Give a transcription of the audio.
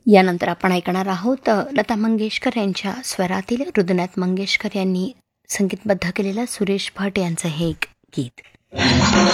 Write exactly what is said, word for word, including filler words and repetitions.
यानंतर आपण ऐकणार आहोत अ, लता मंगेशकर यांच्या स्वरातील हृदयनाथ मंगेशकर यांनी संगीतबद्ध केलेलं सुरेश भट यांचं हे एक गीत.